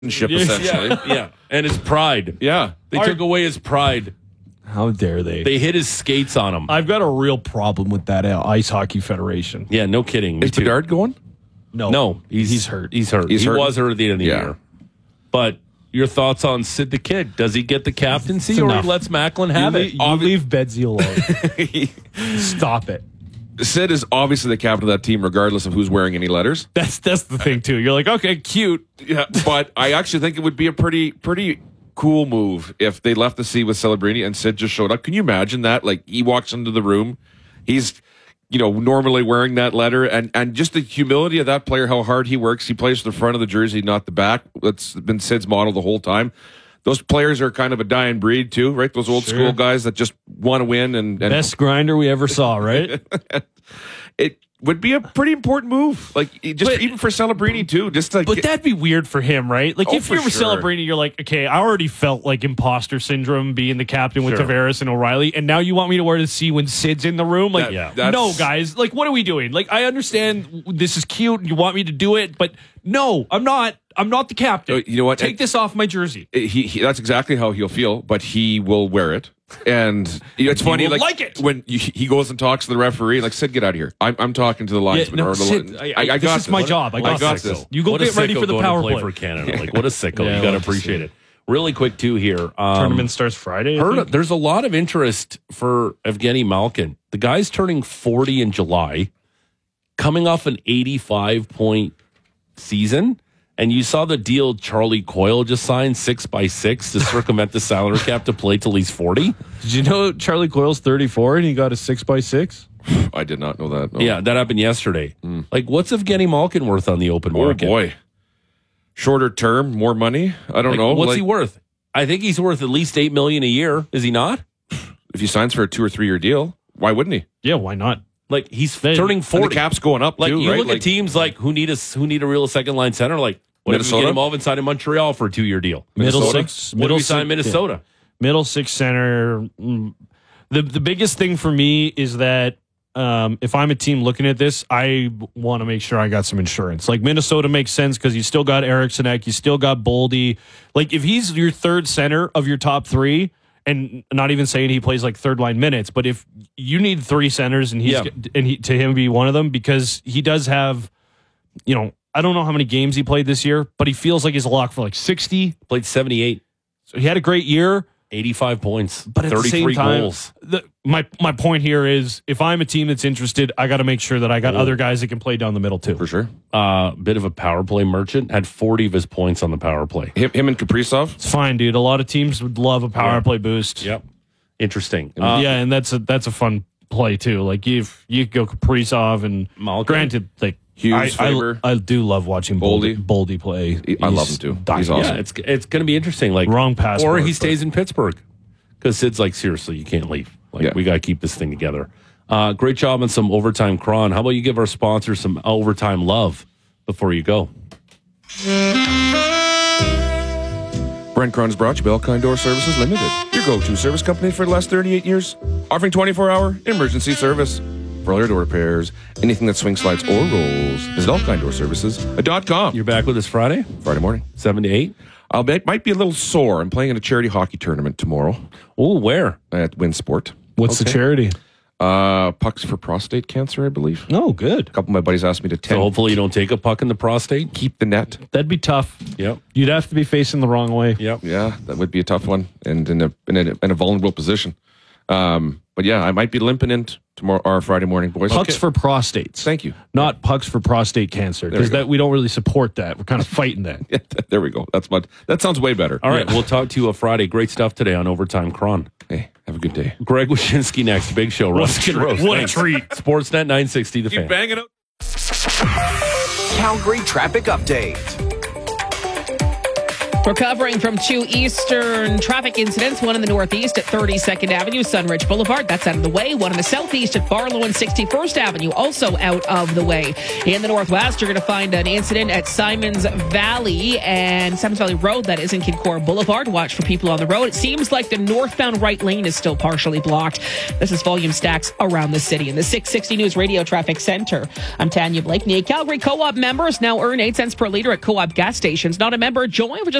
essentially. Yeah. And his pride. Yeah. They took away his pride. How dare they? They hit his skates on him. I've got a real problem with that Ice Hockey Federation. Yeah, no kidding. Me Is too. Bedard going? No, he's hurt. He was hurt at the end of the year. But your thoughts on Sid the Kid? Does he get the captaincy or he lets Macklin have it? You leave Bedsy alone. Stop it. Sid is obviously the captain of that team, regardless of who's wearing any letters. That's the thing too. You're like, okay, cute. Yeah, but I actually think it would be a pretty cool move if they left the sea with Celebrini and Sid just showed up. Can you imagine that? Like, he walks into the room, he's normally wearing that letter, and just the humility of that player, how hard he works. He plays the front of the jersey, not the back. That's been Sid's model the whole time. Those players are kind of a dying breed too, right? Those old school guys that just want to win and best grinder we ever saw, right? It would be a pretty important move, even for Celebrini too. But that'd be weird for him, right? Like, if you're Celebrini, you're like, okay, I already felt like imposter syndrome being the captain with Tavares and O'Reilly, and now you want me to wear the C when Sid's in the room? Like, no, guys. Like, what are we doing? Like, I understand this is cute and you want me to do it, but no, I'm not. I'm not the captain. You know what? Take this off my jersey. He that's exactly how he'll feel, but he will wear it. And it's funny, when he goes and talks to the referee, like, Sid, get out of here. I'm talking to the linesman. Sid, I got this. This is my job. I got this. You go get ready for the power play for Canada. Like, what a sicko. You got to appreciate it. Really quick, too, here. Tournament starts Friday. There's a lot of interest for Evgeny Malkin. The guy's turning 40 in July, coming off an 85-point season. And you saw the deal Charlie Coyle just signed, 6x6, to circumvent the salary cap to play till he's 40. Did you know Charlie Coyle's 34 and he got a 6x6? I did not know that. No. Yeah, that happened yesterday. Like, what's Evgeny Malkin worth on the open market? Oh, boy. Shorter term, more money? I don't know. What's he worth? I think he's worth at least $8 million a year. Is he not? If he signs for a 2 or 3 year deal, why wouldn't he? Yeah, why not? Like, he's turning 40. And the cap's going up, like, too, you right? look at teams like who need a real second line center. Like, what if we get him all inside in Montreal for a 2-year deal? What do we sign Minnesota? Yeah. Middle six center. The biggest thing for me is that if I'm a team looking at this, I want to make sure I got some insurance. Like, Minnesota makes sense because you still got Eriksson, you still got Boldy. Like, if he's your third center of your top three, and not even saying he plays like third line minutes, but if you need 3 centers and to him be one of them, because he does have, I don't know how many games he played this year, but he feels like he's a lock for like 60. Played 78. So he had a great year. 85 points. But at 33 the same time, goals. My point here is, if I'm a team that's interested, I got to make sure that I got other guys that can play down the middle too. For sure. Bit of a power play merchant. Had 40 of his points on the power play. Him and Kaprizov? It's fine, dude. A lot of teams would love a power play boost. Yep. Interesting. And that's a fun play too. Like, if you go Kaprizov and Malkin. Granted, like, Hughes, I do love watching Boldy play. I love him too. He's awesome. Yeah, it's going to be interesting. Like, wrong passport, or he stays in Pittsburgh, because Sid's like, seriously, you can't leave. Like, we got to keep this thing together. Great job on some overtime, Cron. How about you give our sponsor some overtime love before you go? Brent Cron is brought to you by Elkine Door Services Limited, your go-to service company for the last 38 years, offering 24-hour emergency service. For all your door repairs, anything that swing, slides, or rolls, visit elkinedoorservices.com. You're back with us Friday morning. 7 to 8. Might be a little sore. I'm playing in a charity hockey tournament tomorrow. Oh, where? At Winsport. What's the charity? Pucks for prostate cancer, I believe. Oh, good. A couple of my buddies asked me to So hopefully you don't take a puck in the prostate. Keep the net. That'd be tough. Yep. You'd have to be facing the wrong way. Yep. Yeah, that would be a tough one, and in a vulnerable position. But yeah, I might be limping in tomorrow or Friday morning, boys. Pucks for prostates. Thank you. Not pucks for prostate cancer, because we don't really support that. We're kind of fighting that. Yeah, there we go. That sounds way better. All right, we'll talk to you Friday. Great stuff today on Overtime, Cron. Hey, have a good day. Greg Wyshynski next. Big show. What a treat. Sportsnet 960, The Fan. Keep banging out. Calgary traffic update. Recovering from 2 eastern traffic incidents, one in the northeast at 32nd Avenue, Sunridge Boulevard. That's out of the way. One in the southeast at Barlow and 61st Avenue, also out of the way. In the northwest, you're going to find an incident at Simons Valley Road, that is in Kincora Boulevard. Watch for people on the road. It seems like the northbound right lane is still partially blocked. This is volume stacks around the city. In the 660 News Radio Traffic Center, I'm Tanya Blakeney. Calgary Co-op members now earn 8 cents per litre at Co-op gas stations. Not a member, join for just